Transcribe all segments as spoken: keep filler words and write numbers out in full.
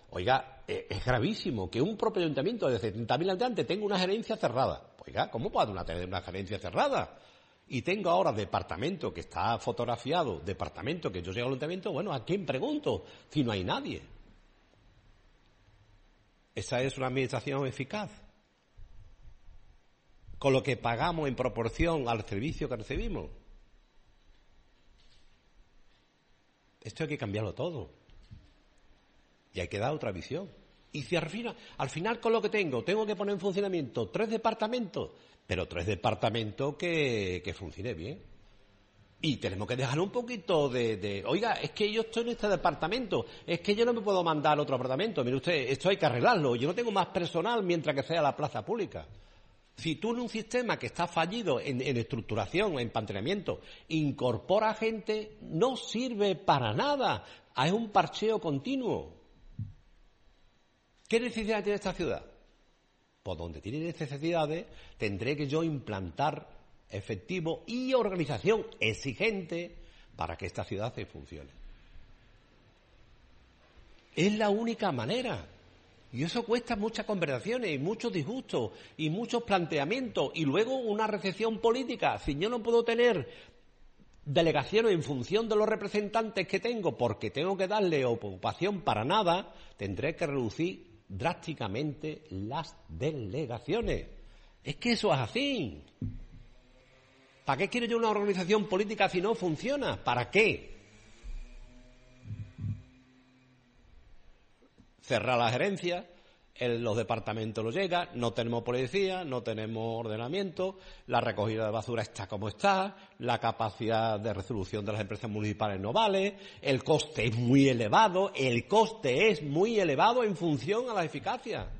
Oiga, es gravísimo que un propio ayuntamiento de setenta mil habitantes tenga una gerencia cerrada. Oiga, ¿cómo puede una tener una gerencia cerrada? Y tengo ahora departamento que está fotografiado, departamento que yo llego al ayuntamiento, bueno, ¿a quién pregunto si no hay nadie? ¿Esa es una administración eficaz? Con lo que pagamos en proporción al servicio que recibimos. Esto hay que cambiarlo todo. Y hay que dar otra visión. Y si al final, al final con lo que tengo, tengo que poner en funcionamiento tres departamentos, pero tres departamentos que, que funcione bien. Y tenemos que dejar un poquito de, de, oiga, es que yo estoy en este departamento, es que yo no me puedo mandar a otro apartamento, mire usted, esto hay que arreglarlo, yo no tengo más personal mientras que sea la plaza pública. Si tú en un sistema que está fallido en, en estructuración, en planteamiento, incorpora gente, no sirve para nada, es un parcheo continuo. ¿Qué necesidad tiene esta ciudad? Pues donde tiene necesidades tendré que yo implantar efectivo y organización exigente para que esta ciudad se funcione. Es la única manera. Y eso cuesta muchas conversaciones y muchos disgustos y muchos planteamientos y luego una recepción política. Si yo no puedo tener delegaciones en función de los representantes que tengo porque tengo que darle ocupación para nada, tendré que reducir drásticamente las delegaciones. Es que eso es así. ¿Para qué quiero yo una organización política si no funciona? ¿Para qué? Cerrar la gerencia, el, los departamentos no llegan, no tenemos policía, no tenemos ordenamiento, la recogida de basura está como está, la capacidad de resolución de las empresas municipales no vale, el coste es muy elevado, el coste es muy elevado en función a la eficacia.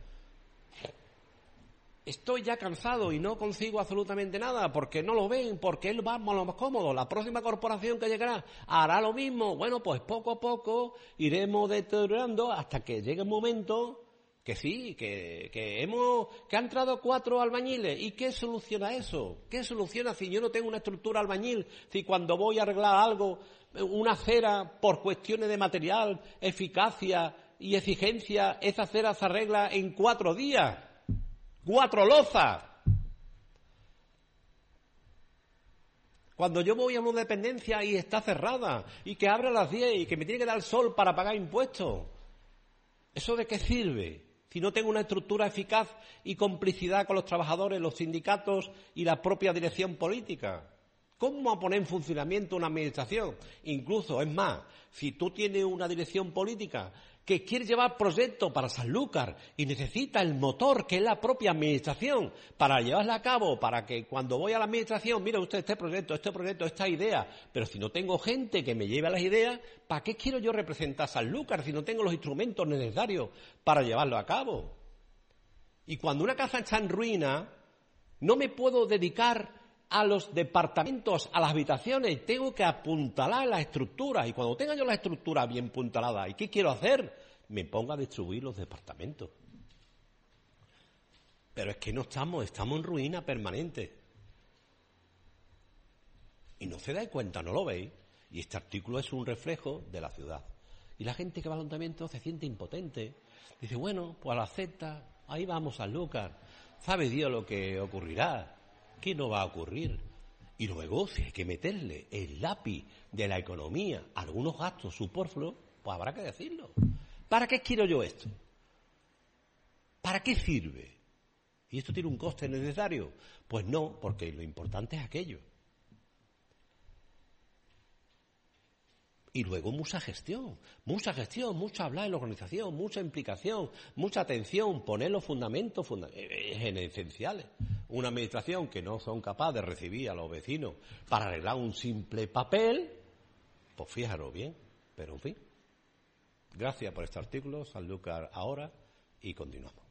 Estoy ya cansado y no consigo absolutamente nada porque no lo ven, porque él va a lo más cómodo. La próxima corporación que llegará hará lo mismo. Bueno, pues poco a poco iremos deteriorando hasta que llegue un momento que sí, que, que hemos, que han entrado cuatro albañiles. ¿Y qué soluciona eso? ¿Qué soluciona si yo no tengo una estructura albañil? Si cuando voy a arreglar algo, una acera por cuestiones de material, eficacia y exigencia, esa acera se arregla en cuatro días. Cuatro lozas. Cuando yo voy a una dependencia y está cerrada, y que abre a las diez y que me tiene que dar el sol para pagar impuestos, ¿eso de qué sirve? Si no tengo una estructura eficaz y complicidad con los trabajadores, los sindicatos y la propia dirección política. ¿Cómo a poner en funcionamiento una administración? Incluso, es más, si tú tienes una dirección política que quiere llevar proyectos para Sanlúcar y necesita el motor, que es la propia administración, para llevarla a cabo, para que cuando voy a la administración, mire usted este proyecto, este proyecto, esta idea, pero si no tengo gente que me lleve a las ideas, ¿para qué quiero yo representar a Sanlúcar si no tengo los instrumentos necesarios para llevarlo a cabo? Y cuando una casa está en ruina, no me puedo dedicar a los departamentos, a las habitaciones, tengo que apuntalar las estructuras, y cuando tenga yo la estructura bien puntalada, ¿y qué quiero hacer? Me pongo a distribuir los departamentos. Pero es que no estamos, estamos en ruina permanente. Y no se da cuenta, no lo veis, y este artículo es un reflejo de la ciudad. Y la gente que va al ayuntamiento se siente impotente, dice, bueno, pues lo acepta, ahí vamos a Sanlúcar, sabe Dios lo que ocurrirá. ¿Qué no va a ocurrir? Y luego, si hay que meterle el lápiz de la economía a algunos gastos superfluos, pues habrá que decirlo. ¿Para qué quiero yo esto? ¿Para qué sirve? ¿Y esto tiene un coste necesario? Pues no, porque lo importante es aquello. Y luego mucha gestión, mucha gestión, mucho hablar en la organización, mucha implicación, mucha atención, poner los fundamentos funda- esenciales. Una administración que no son capaces de recibir a los vecinos para arreglar un simple papel, pues fijaros bien, pero en fin. Gracias por este artículo, Sanlúcar ahora, y continuamos.